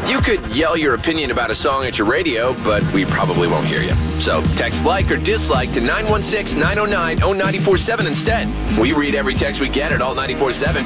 You could yell your opinion about a song at your radio, but we probably won't hear you. So text like or dislike to 916-909-0947 instead. We read every text we get at Alt 94.7.